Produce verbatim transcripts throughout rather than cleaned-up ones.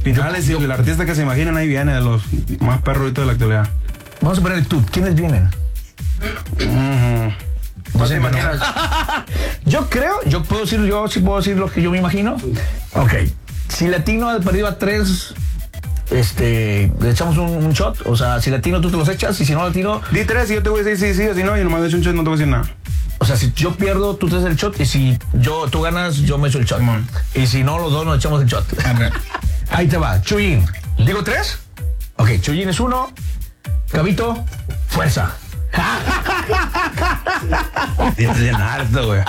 finales yo, yo, y el artista que se imaginen ahí viene, de los más perruitos de la actualidad. Vamos a poner tú, ¿quiénes vienen? Uh-huh. ¿No te imaginas? Yo creo, yo puedo decir, yo sí puedo decir lo que yo me imagino. Ok, si Latino ha perdido a tres, este, le echamos un, un shot. O sea, si Latino tú te los echas y si no Latino... Di tres y yo te voy a decir sí, sí, o si no, y nomás de hecho un shot no te voy a decir nada. O sea, si yo pierdo, tú te haces el shot y si yo, tú ganas, yo me echo el shot. Mm. Y si no, los dos nos echamos el shot. Ahí te va, Chuyín. ¿Digo tres? Ok, Chuyín es uno. Gabito, fuerza. Tienes bien harto, güey.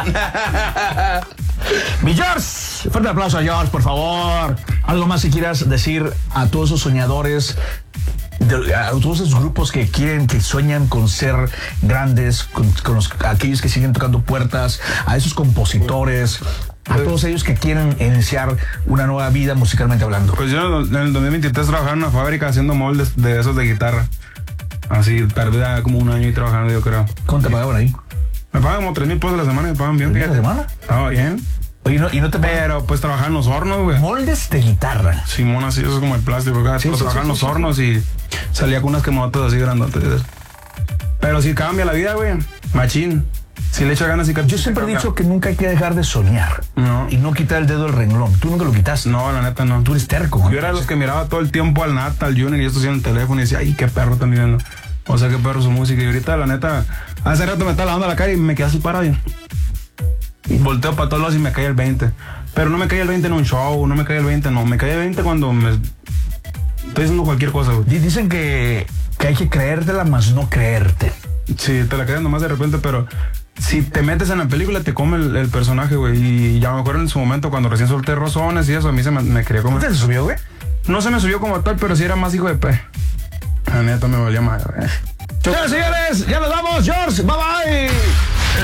Mi George, fuerte aplauso a George, por favor. Algo más que quieras decir a todos esos soñadores, de, a todos esos grupos que quieren, que sueñan con ser grandes, con, con los, aquellos que siguen tocando puertas, a esos compositores, a todos ellos que quieren iniciar una nueva vida musicalmente hablando. Pues yo en el dos mil veintitrés trabajaba en una fábrica haciendo moldes de esos de guitarra. Así, perdida como un año y trabajando, yo creo. ¿Cuánto te pagaban ahí? Me pagan como tres mil pesos a la semana, me pagan bien. ¿A la semana? Estaba bien. Oye, ¿no, y no te pagan? Pero pues trabajaba en los hornos, güey. Moldes de guitarra. Simón, así, eso es como el plástico. Acá, sí, sí, trabajaba sí, en los sí, hornos sí. y salía con unas quemadotas así grandotas. Pero sí cambia la vida, güey. Machín. Si le echa ganas y... Yo siempre he dicho que nunca hay que dejar de soñar. No. Y no quitar el dedo del renglón. Tú nunca lo quitas. No, la neta no. Tú eres terco. Yo era de los que miraba todo el tiempo al Nata, al Junior y esto en el teléfono y decía, ay, qué perro están viendo. O sea, qué perro su música. Y ahorita, la neta, hace rato me estaba lavando la cara y me quedé así parado. Y volteo para todos lados y me cae el veinte. Pero no me cae el veinte en un show, no me cae el veinte, no. Me cae el veinte cuando me... estoy haciendo cualquier cosa, güey. Dicen que, que hay que creértela más no creerte. Sí, te la crees nomás de repente, pero... si te metes en la película, te come el, el personaje, güey. Y ya me acuerdo en su momento cuando recién solté Rosones y eso, a mí se me, me quería comer. ¿No te subió, güey? No se me subió como tal, pero sí era más hijo de pe. La neta me valía más, güey. Señores, señores, ya nos vamos, George. Bye bye.